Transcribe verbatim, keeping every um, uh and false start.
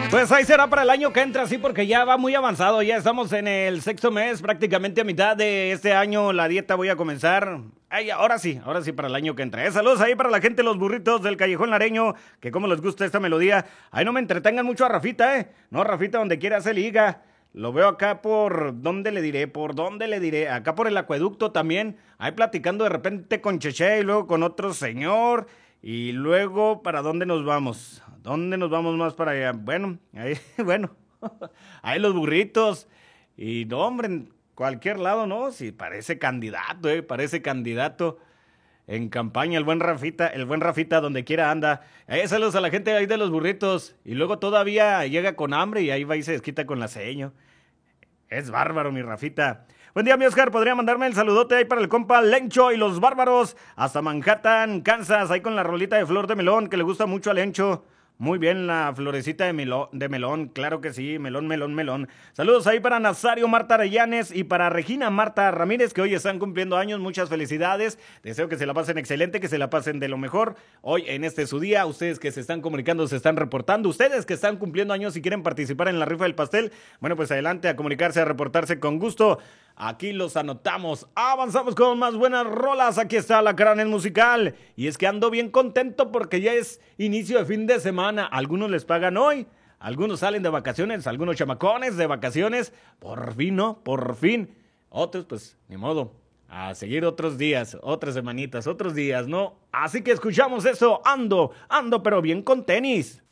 Pues ahí será para el año que entra, sí, porque ya va muy avanzado, ya estamos en el sexto mes, prácticamente a mitad de este año la dieta voy a comenzar. Ay, ahora sí, ahora sí para el año que entra. Eh, saludos ahí para la gente, los burritos del Callejón Lareño, que como les gusta esta melodía. Ahí no me entretengan mucho a Rafita, ¿eh? No, Rafita, donde quiera se liga. Lo veo acá por, ¿dónde le diré? ¿Por dónde le diré? Acá por el acueducto también, ahí platicando de repente con Cheche y luego con otro señor. Y luego, ¿para dónde nos vamos? ¿Dónde nos vamos más para allá? Bueno, ahí, bueno, ahí los burritos. Y no, hombre, en cualquier lado, ¿no? Sí, parece candidato, ¿eh? Parece candidato en campaña, el buen Rafita, el buen Rafita, donde quiera anda. Eh, saludos a la gente ahí de los burritos. Y luego todavía llega con hambre y ahí va y se desquita con la seño. Es bárbaro, mi Rafita. Buen día, mi Oscar. ¿Podría mandarme el saludote ahí para el compa Lencho y los bárbaros? Hasta Manhattan, Kansas, ahí con la rolita de flor de melón que le gusta mucho a Lencho. Muy bien, la florecita de, melo, de melón, claro que sí, melón, melón, melón. Saludos ahí para Nazario Marta Arellanes y para Regina Marta Ramírez, que hoy están cumpliendo años, muchas felicidades. Deseo que se la pasen excelente, que se la pasen de lo mejor. Hoy en este su día, ustedes que se están comunicando, se están reportando. Ustedes que están cumpliendo años y quieren participar en la rifa del pastel, bueno, pues adelante a comunicarse, a reportarse con gusto. Aquí los anotamos. Avanzamos con más buenas rolas. Aquí está la Cranes Musical. Y es que ando bien contento porque ya es inicio de fin de semana. Algunos les pagan hoy, algunos salen de vacaciones, algunos chamacones de vacaciones. Por fin, ¿no? Por fin. Otros, pues, ni modo. A seguir otros días, otras semanitas, otros días, ¿no? Así que escuchamos eso. Ando, ando, pero bien con tenis.